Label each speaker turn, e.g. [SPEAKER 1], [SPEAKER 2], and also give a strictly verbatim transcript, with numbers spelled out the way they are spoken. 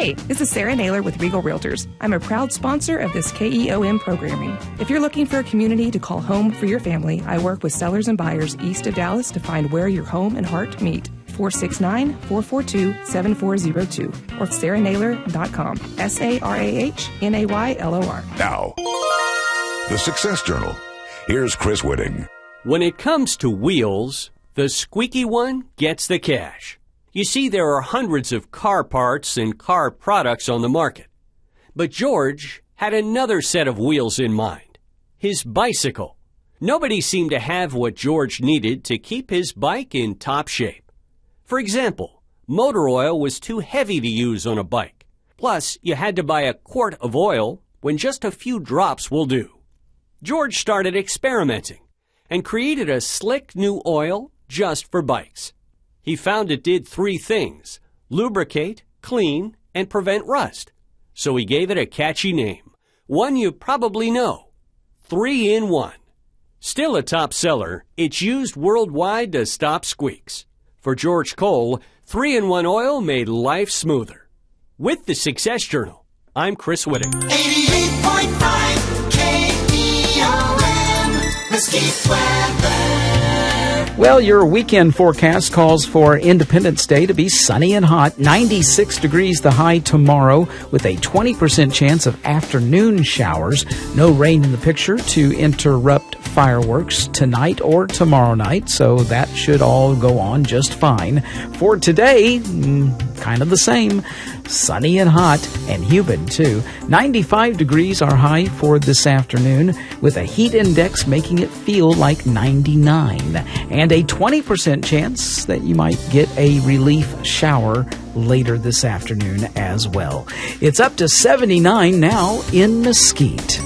[SPEAKER 1] Hey, this is Sarah Naylor with Regal Realtors. I'm a proud sponsor of this K E O M programming. If you're looking for a community to call home for your family, I work with sellers and buyers east of Dallas to find where your home and heart meet. four six nine, four four two, seven four zero two or sarah naylor dot com. S A R A H N A Y L O R.
[SPEAKER 2] Now, the Success Journal. Here's Chris Whitting.
[SPEAKER 3] When it comes to wheels, the squeaky one gets the cash. You see, there are hundreds of car parts and car products on the market. But George had another set of wheels in mind. His bicycle. Nobody seemed to have what George needed to keep his bike in top shape. For example, motor oil was too heavy to use on a bike. Plus, you had to buy a quart of oil when just a few drops will do. George started experimenting and created a slick new oil just for bikes. He found it did three things: lubricate, clean, and prevent rust. So he gave it a catchy name, one you probably know, three in one. Still a top seller, it's used worldwide to stop squeaks. For George Cole, three in one oil made life smoother. With the Success Journal, I'm Chris Whitting.
[SPEAKER 4] eighty-eight point five K E O M, Mesquite Weather.
[SPEAKER 5] Well, your weekend forecast calls for Independence Day to be sunny and hot. ninety-six degrees the high tomorrow with a twenty percent chance of afternoon showers. No rain in the picture to interrupt fireworks tonight or tomorrow night, so that should all go on just fine. For today, mm, kind of the same. Sunny and hot and humid, too. ninety-five degrees are high for this afternoon, with a heat index making it feel like ninety-nine. And a twenty percent chance that you might get a relief shower later this afternoon as well. It's up to seventy-nine now in Mesquite.